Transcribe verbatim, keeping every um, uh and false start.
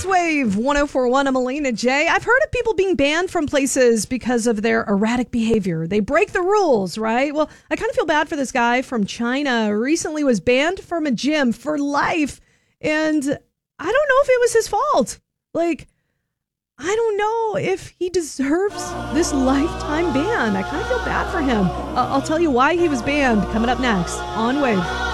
It's Wave one oh four point one. I'm Alina J. I've heard of people being banned from places because of their erratic behavior. They break the rules, right? Well, I kind of feel bad for this guy from China. Recently was banned from a gym for life. And I don't know if it was his fault. Like, I don't know if he deserves this lifetime ban. I kind of feel bad for him. Uh, I'll tell you why he was banned coming up next on Wave.